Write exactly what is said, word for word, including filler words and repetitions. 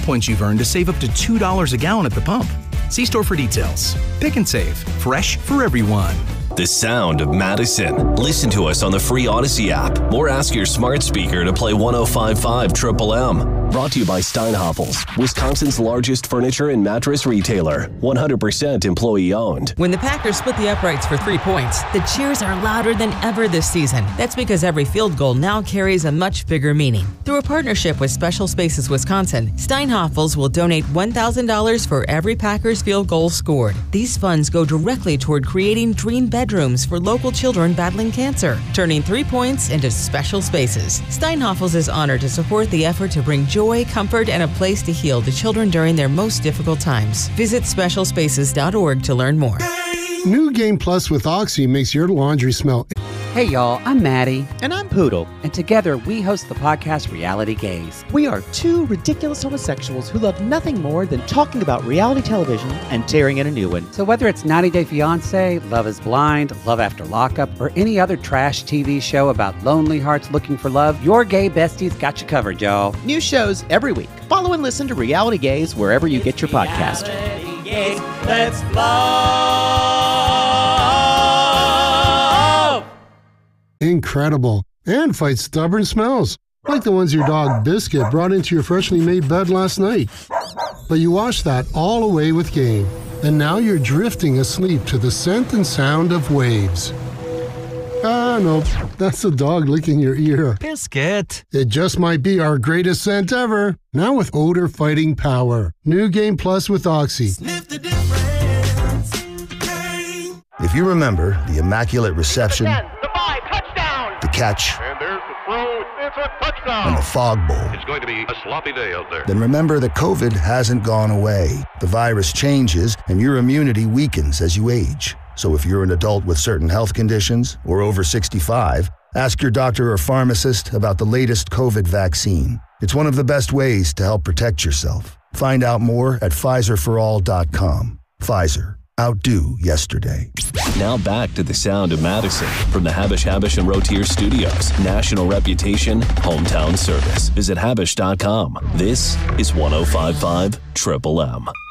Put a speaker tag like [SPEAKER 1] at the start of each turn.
[SPEAKER 1] points you've earned to save up to two dollars a gallon at the pump. See store for details. Pick and save. Fresh for everyone.
[SPEAKER 2] The sound of Madison. Listen to us on the free Odyssey app or ask your smart speaker to play one oh five point five Triple M. Brought to you by Steinhoffels, Wisconsin's largest furniture and mattress retailer. one hundred percent employee owned.
[SPEAKER 3] When the Packers split the uprights for three points, the cheers are louder than ever this season. That's because every field goal now carries a much bigger meaning. Through a partnership with Special Spaces Wisconsin, Steinhoffels will donate one thousand dollars for every Packers field goal scored. These funds go directly toward creating dream bedrooms for local children battling cancer, turning three points into special spaces. Steinhoffels is honored to support the effort to bring joy, comfort, and a place to heal to children during their most difficult times. Visit special spaces dot org to learn more.
[SPEAKER 4] New Game Plus with Oxy makes your laundry smell.
[SPEAKER 5] Hey y'all, I'm Maddie.
[SPEAKER 6] And I'm Poodle.
[SPEAKER 5] And together we host the podcast Reality Gaze.
[SPEAKER 6] We are two ridiculous homosexuals who love nothing more than talking about reality television and tearing in a new one.
[SPEAKER 5] So whether it's ninety day fiancé, Love is Blind, Love After Lockup, or any other trash T V show about lonely hearts looking for love, your gay besties got you covered, y'all.
[SPEAKER 6] New shows every week. Follow and listen to Reality Gaze wherever you get your podcast.
[SPEAKER 7] Reality Gaze, let's love.
[SPEAKER 4] Incredible. And fight stubborn smells, like the ones your dog Biscuit brought into your freshly made bed last night. But you washed that all away with Gain, and now you're drifting asleep to the scent and sound of waves. Ah, no, that's the dog licking your ear.
[SPEAKER 8] Biscuit.
[SPEAKER 4] It just might be our greatest scent ever. Now with odor-fighting power. New Game Plus with Oxy.
[SPEAKER 7] Sniff the difference. Hey.
[SPEAKER 9] If you remember the Immaculate Reception,
[SPEAKER 10] the, ten, the, five, touchdown.
[SPEAKER 9] the catch,
[SPEAKER 10] and there's the throw, it's a touchdown.
[SPEAKER 9] and the Fog Bowl,
[SPEAKER 10] it's going to be a sloppy day out there.
[SPEAKER 9] Then remember that COVID hasn't gone away. The virus changes, and your immunity weakens as you age. So if you're an adult with certain health conditions or over sixty-five, ask your doctor or pharmacist about the latest COVID vaccine. It's one of the best ways to help protect yourself. Find out more at Pfizer for all dot com. Pfizer. Outdo yesterday.
[SPEAKER 2] Now back to the sound of Madison from the Habish, Habish and Rotier Studios. National reputation, hometown service. Visit Habish dot com. This is one oh five point five Triple M.